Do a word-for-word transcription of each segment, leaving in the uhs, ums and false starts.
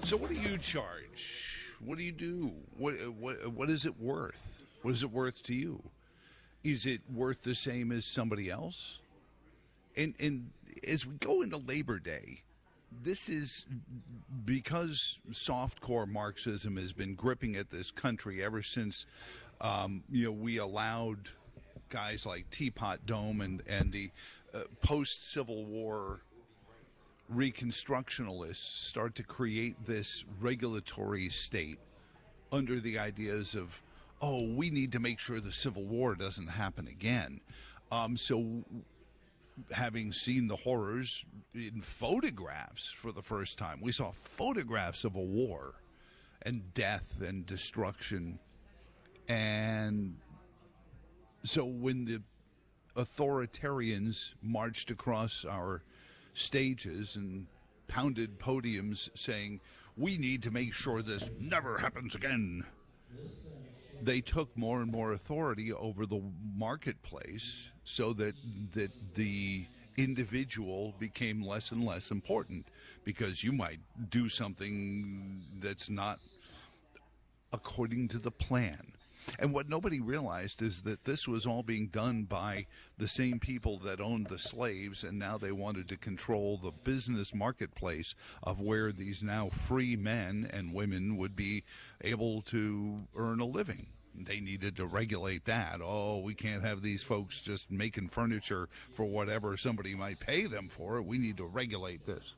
So what do you charge? What do you do? What what what is it worth? What is it worth to you? Is it worth the same as somebody else? And and as we go into Labor Day, this is because softcore Marxism has been gripping at this country ever since um, you know we allowed guys like Teapot Dome and and the uh, post-Civil War Reconstructionalists start to create this regulatory state under the ideas of, oh, we need to make sure the Civil War doesn't happen again. Um, so having seen the horrors in photographs for the first time, we saw photographs of a war and death and destruction. And so when the authoritarians marched across our stages and pounded podiums saying, we need to make sure this never happens again, they took more and more authority over the marketplace so that that the individual became less and less important, because you might do something that's not according to the plan. And what nobody realized is that this was all being done by the same people that owned the slaves, and now they wanted to control the business marketplace of where these now free men and women would be able to earn a living. They needed to regulate that. Oh, we can't have these folks just making furniture for whatever somebody might pay them for it. We need to regulate this.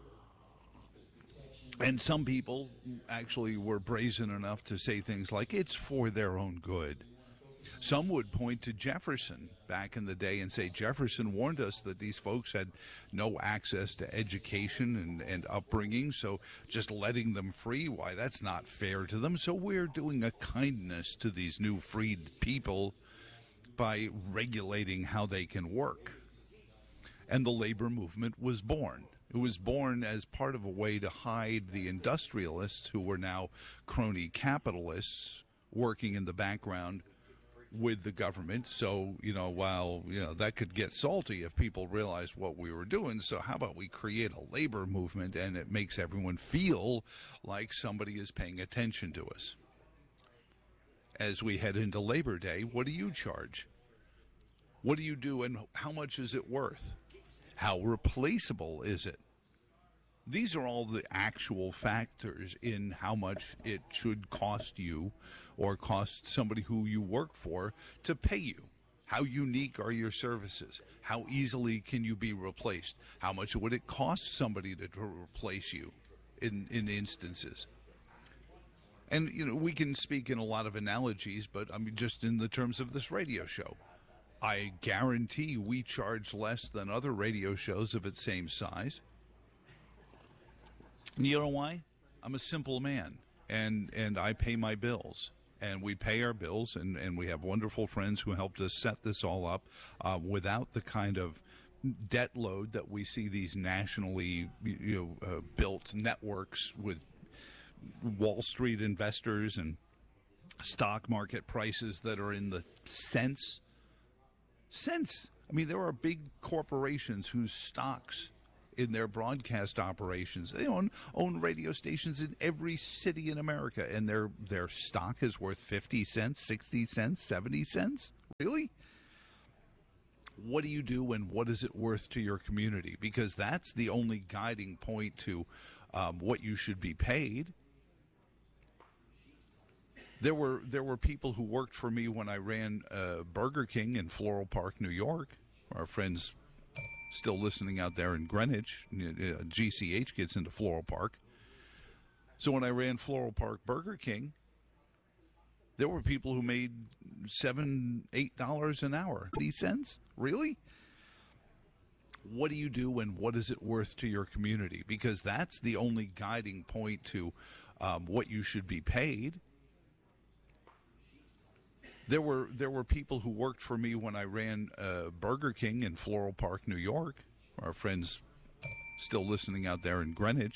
And some people actually were brazen enough to say things like, it's for their own good. Some would point to Jefferson back in the day and say, Jefferson warned us that these folks had no access to education and, and upbringing, so just letting them free, why, that's not fair to them. So we're doing a kindness to these new freed people by regulating how they can work. And the labor movement was born. It was born as part of a way to hide the industrialists who were now crony capitalists working in the background with the government. So, you know, while, you know, that could get salty if people realized what we were doing. So how about we create a labor movement and it makes everyone feel like somebody is paying attention to us. As we head into Labor Day, what do you charge? What do you do and how much is it worth? How replaceable is it? These are all the actual factors in how much it should cost you or cost somebody who you work for to pay you. How unique are your services? How easily can you be replaced? How much would it cost somebody to, to replace you in, in instances? And, you know, we can speak in a lot of analogies, but I mean, just in the terms of this radio show. I guarantee we charge less than other radio shows of its same size. You know why? I'm a simple man, and, and I pay my bills. And we pay our bills, and, and we have wonderful friends who helped us set this all up uh, without the kind of debt load that we see these nationally you know, uh, built networks with Wall Street investors and stock market prices that are in the cents. Cents. I mean, there are big corporations whose stocks in their broadcast operations, they own own radio stations in every city in America, and their their stock is worth fifty cents, sixty cents, seventy cents. Really? What do you do, and what is it worth to your community? Because that's the only guiding point to um, what you should be paid. There were there were people who worked for me when I ran uh, Burger King in Floral Park, New York. Our friends still listening out there in Greenwich. uh, G C H gets into Floral Park. So when I ran Floral Park Burger King, there were people who made seven, eight dollars an hour. Eighty cents? Really? What do you do, and what is it worth to your community? Because that's the only guiding point to um, what you should be paid. There were there were people who worked for me when I ran uh, Burger King in Floral Park, New York. Our friends still listening out there in Greenwich.